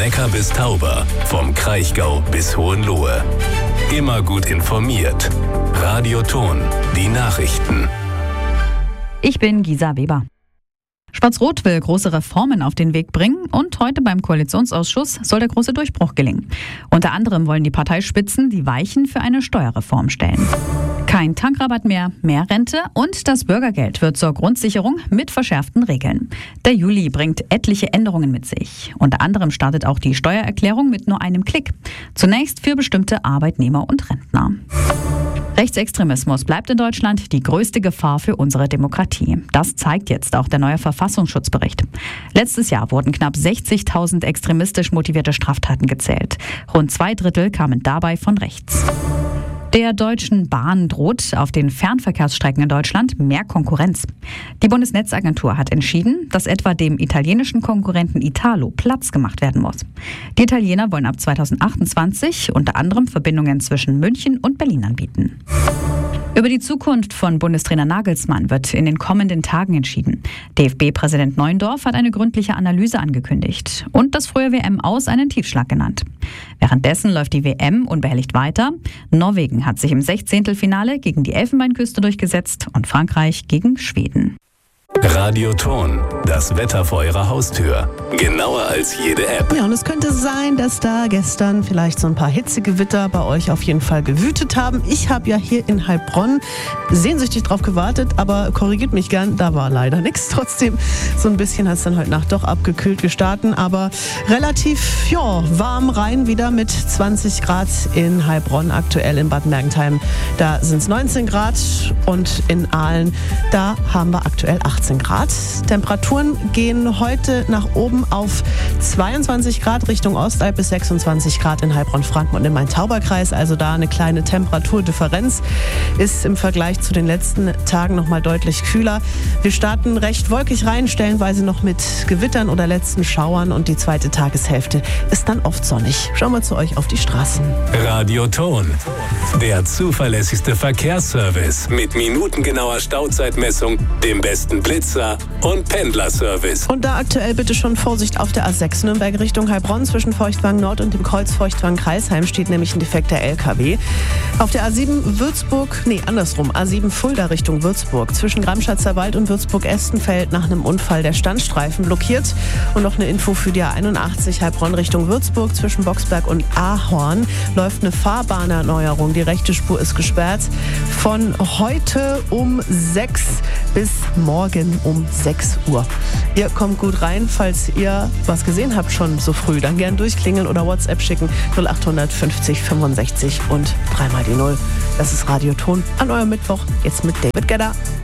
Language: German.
Neckar bis Tauber, vom Kraichgau bis Hohenlohe. Immer gut informiert. Radio Thon, die Nachrichten. Ich bin Gisa Weber. Schwarz-Rot will große Reformen auf den Weg bringen und heute beim Koalitionsausschuss soll der große Durchbruch gelingen. Unter anderem wollen die Parteispitzen die Weichen für eine Steuerreform stellen. Kein Tankrabatt mehr, mehr Rente und das Bürgergeld wird zur Grundsicherung mit verschärften Regeln. Der Juli bringt etliche Änderungen mit sich. Unter anderem startet auch die Steuererklärung mit nur einem Klick. Zunächst für bestimmte Arbeitnehmer und Rentner. Rechtsextremismus bleibt in Deutschland die größte Gefahr für unsere Demokratie. Das zeigt jetzt auch der neue Verfassungsschutzbericht. Letztes Jahr wurden knapp 60.000 extremistisch motivierte Straftaten gezählt. Rund 2/3 kamen dabei von rechts. Der Deutschen Bahn droht auf den Fernverkehrsstrecken in Deutschland mehr Konkurrenz. Die Bundesnetzagentur hat entschieden, dass etwa dem italienischen Konkurrenten Italo Platz gemacht werden muss. Die Italiener wollen ab 2028 unter anderem Verbindungen zwischen München und Berlin anbieten. Über die Zukunft von Bundestrainer Nagelsmann wird in den kommenden Tagen entschieden. DFB-Präsident Neuendorf hat eine gründliche Analyse angekündigt und das frühe WM-Aus einen Tiefschlag genannt. Währenddessen läuft die WM unbehelligt weiter. Norwegen hat sich im 16. Finale gegen die Elfenbeinküste durchgesetzt und Frankreich gegen Schweden. Radio Thon, das Wetter vor Ihrer Haustür. Genauer als jede App. Ja, und es könnte sein, dass da gestern vielleicht so ein paar Hitzegewitter bei euch auf jeden Fall gewütet haben. Ich habe ja hier in Heilbronn sehnsüchtig drauf gewartet, aber korrigiert mich gern, da war leider nichts. Trotzdem, so ein bisschen hat es dann heute Nacht doch abgekühlt gestartet, aber relativ warm rein wieder mit 20 Grad in Heilbronn, aktuell in Bad Mergentheim. Da sind es 19 Grad und in Aalen, da haben wir aktuell 18 Grad. Temperaturen gehen heute nach oben auf 22 Grad Richtung Ostalb bis 26 Grad in Heilbronn-Franken und im Main-Tauber-Kreis. Also da eine kleine Temperaturdifferenz. Ist im Vergleich zu den letzten Tagen noch mal deutlich kühler. Wir starten recht wolkig rein, stellenweise noch mit Gewittern oder letzten Schauern und die zweite Tageshälfte ist dann oft sonnig. Schauen wir zu euch auf die Straßen. Radio Thon, der zuverlässigste Verkehrsservice mit minutengenauer Stauzeitmessung, dem besten Blitzer und Pendlerservice. Und da aktuell bitte schon Vorsicht auf der A6 Nürnberg Richtung Heilbronn zwischen Feuchtwagen Nord und dem Kreuz Feuchtwagen-Kreisheim steht nämlich ein defekter LKW. Auf der A7 A7 Fulda Richtung Würzburg zwischen Gramschatzer Wald und Würzburg-Estenfeld nach einem Unfall der Standstreifen blockiert. Und noch eine Info für die A81 Heilbronn Richtung Würzburg zwischen Boxberg und Ahorn läuft eine Fahrbahnerneuerung. Die rechte Spur ist gesperrt von heute um 6 bis morgen um 6 Uhr. Ihr kommt gut rein, falls ihr was gesehen habt schon so früh, dann gern durchklingeln oder WhatsApp schicken 0800 50 65 und 3 mal die 0. Das ist Radio Thon an eurem Mittwoch, jetzt mit David Gedder.